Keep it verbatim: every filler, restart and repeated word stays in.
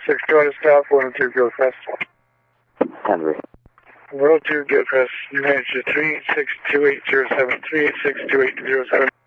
six two hundred stop, one oh two, go fast. Henry. one oh two, get fast. You managed to three eight six, two eight zero seven, three eight six, two eight zero seven.